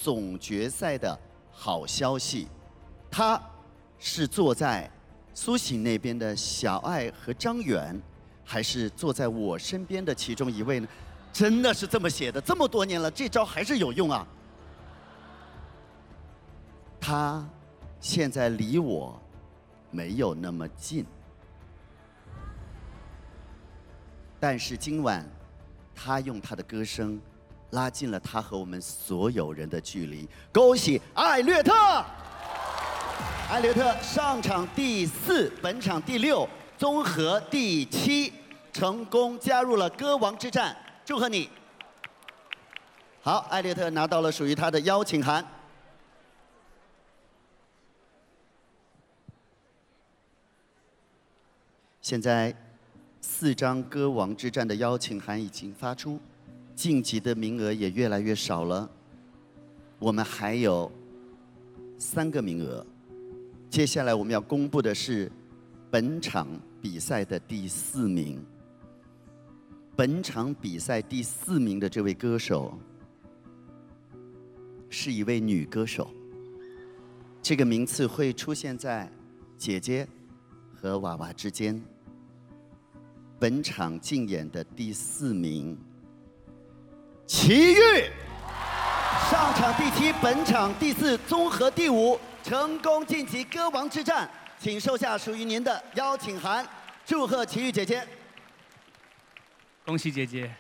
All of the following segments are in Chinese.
总决赛的好消息。他是坐在苏醒那边的小爱和张远，还是坐在我身边的其中一位呢？真的是这么写的，这么多年了，这招还是有用啊！他现在离我没有那么近，但是今晚他用他的歌声拉近了他和我们所有人的距离。恭喜艾略特！艾略特上场第4，本场第6，综合第7，成功加入了歌王之战，祝贺你！好，艾略特拿到了属于他的邀请函。现在4张歌王之战的邀请函已经发出，晋级的名额也越来越少了。我们还有3个名额。接下来我们要公布的是本场比赛的第4名。本场比赛第4名的这位歌手是一位女歌手，这个名次会出现在姐姐和娃娃之间。本场竞演的第4名，齐豫，上场第7，本场第4，综合第5，成功晋级歌王之战，请收下属于您的邀请函，祝贺齐豫姐姐！ 恭喜姐姐！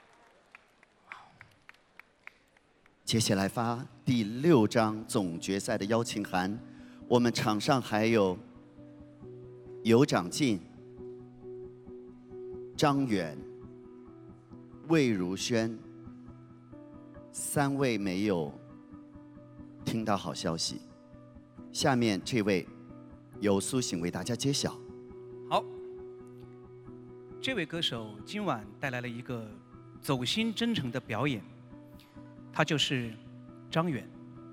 接下来发第6张总决赛的邀请函，我们场上还有尤长靖、张远、魏如萱3位没有听到好消息。下面这位由苏醒为大家揭晓。 好，这位歌手今晚带来了一个走心真诚的表演，他就是张远。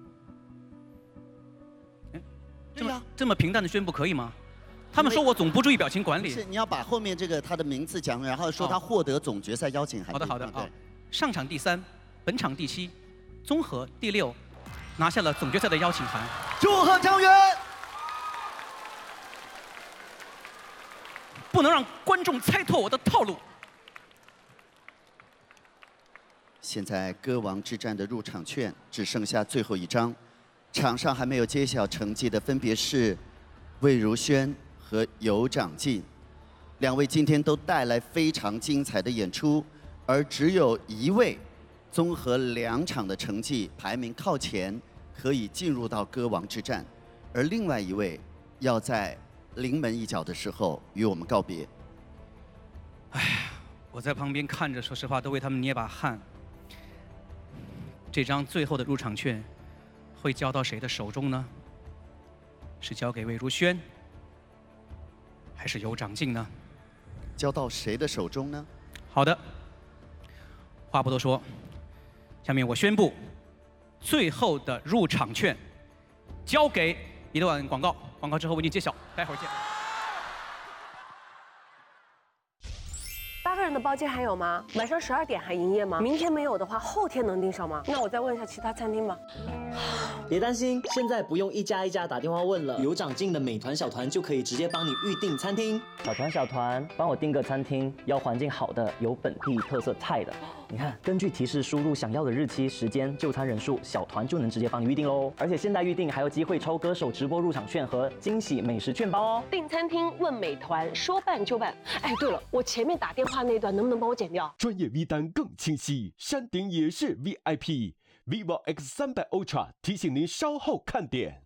这么平淡的宣布可以吗？他们说我总不注意表情管理。 是，你要把后面这个他的名字讲，然后说他获得总决赛邀请函。 好的好的啊，上场第3，本场第7，综合第6，拿下了总决赛的邀请函。 祝贺张远！ 不能让观众猜透我的套路。 现在歌王之战的入场券只剩下最后1张，场上还没有揭晓成绩的分别是魏如萱和尤长靖，2位今天都带来非常精彩的演出，而只有1位综合2场的成绩排名靠前，可以进入到歌王之战，而另外1位要在临门一脚的时候与我们告别。 哎呀，我在旁边看着，说实话都为他们捏把汗。这张最后的入场券会交到谁的手中呢？是交给魏如萱，还是尤长靖呢？ 交到谁的手中呢？ 好的，话不多说，下面我宣布，最后的入场券交给一段广告，广告之后为您揭晓，待会儿见。 8个人的包间还有吗？晚上12点还营业吗？明天没有的话，后天能订上吗？那我再问一下其他餐厅吧。 别担心，现在不用一家一家打电话问了，有长进的美团小团就可以直接帮你预订餐厅。 小团，帮我订个餐厅，要环境好的，有本地特色菜的。你看，根据提示输入想要的日期、时间、就餐人数，小团就能直接帮你预定喽。而且现在预定还有机会抽歌手直播入场券和惊喜美食券包哦。 订餐厅问美团，说办就办。哎，对了，我前面打电话那段能不能帮我剪掉？ 专业 V 单更清晰，山顶也是 VIP。vivo X300 Ultra 提醒您稍后看点。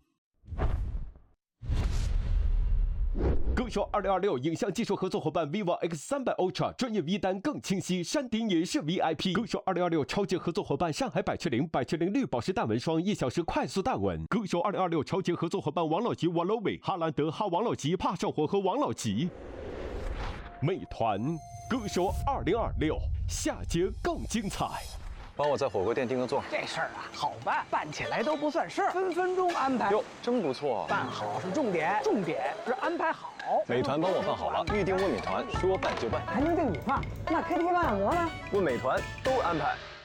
歌手2026影像技术合作伙伴 vivo X300 Ultra 专业 V 单更清晰，山顶也是 VIP。歌手2026超级合作伙伴上海百雀羚绿宝石大纹霜1小时快速大纹。歌手2026超级合作伙伴王老吉 Walloway 哈兰德哈王老吉怕上火和王老吉。美团歌手2026下节更精彩。 帮我在火锅店订个座。 这事儿啊，好办，办起来都不算事儿，分分钟安排。 哟，真不错。 办好是重点，重点是安排好。 美团帮我办好了，预定问美团，说办就办。 还能订米饭？那 KTV 按摩呢？ 问美团都安排。